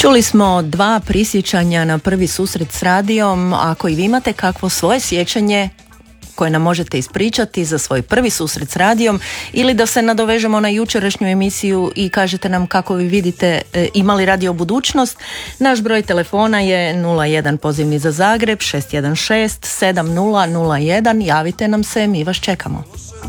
Čuli smo dva prisjećanja na prvi susret s radijom. Ako i vi imate kakvo svoje sjećanje koje nam možete ispričati za svoj prvi susret s radijom, ili da se nadovežemo na jučerašnju emisiju i kažete nam kako vi vidite imali radio budućnost, naš broj telefona je 01 pozivni za Zagreb 616 7001. Javite nam se, mi vas čekamo.